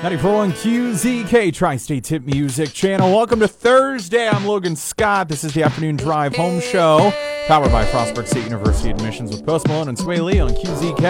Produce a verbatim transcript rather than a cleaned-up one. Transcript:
ninety-four point one Q Z K, Tri-State Hit Music Channel. Welcome to Thursday. I'm Logan Scott. This is the Afternoon Drive Home Show, powered by Frostburg State University Admissions with Post Malone and Sway Lee on Q Z K.